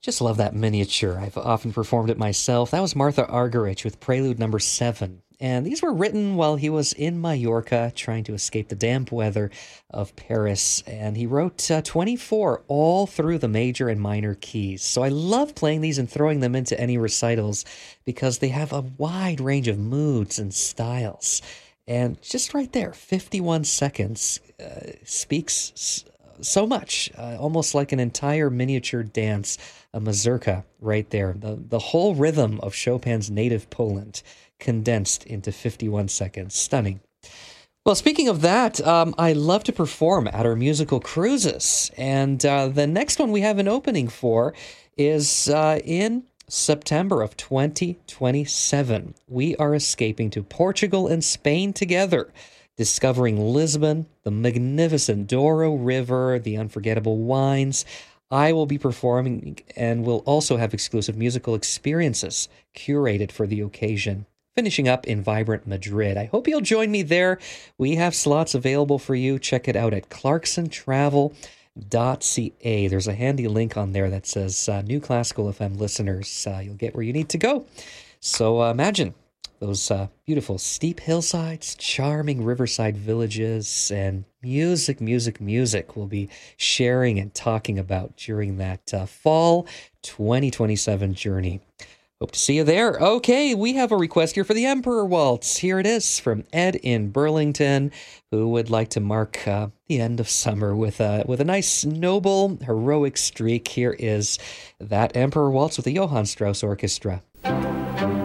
Just love that miniature. I've often performed it myself. That was Martha Argerich with Prelude number 7. And these were written while he was in Mallorca trying to escape the damp weather of Paris. And he wrote 24 all through the major and minor keys. So I love playing these and throwing them into any recitals because they have a wide range of moods and styles. And just right there, 51 seconds speaks so much, almost like an entire miniature dance, a mazurka right there. The whole rhythm of Chopin's native Poland condensed into 51 seconds. Stunning. Well, speaking of that, I love to perform at our musical cruises. And the next one we have an opening for is in September of 2027. We are escaping to Portugal and Spain together, discovering Lisbon, the magnificent Douro River, the unforgettable wines. I will be performing and will also have exclusive musical experiences curated for the occasion, finishing up in vibrant Madrid. I hope you'll join me there. We have slots available for you. Check it out at clarksontravel.ca. There's a handy link on there that says New Classical FM listeners. You'll get where you need to go. So imagine those beautiful steep hillsides, charming riverside villages, and music we'll be sharing and talking about during that fall 2027 journey. Hope to see you there. Okay, we have a request here for the Emperor Waltz. Here it is from Ed in Burlington, who would like to mark the end of summer with a nice, noble, heroic streak. Here is that Emperor Waltz with the Johann Strauss Orchestra.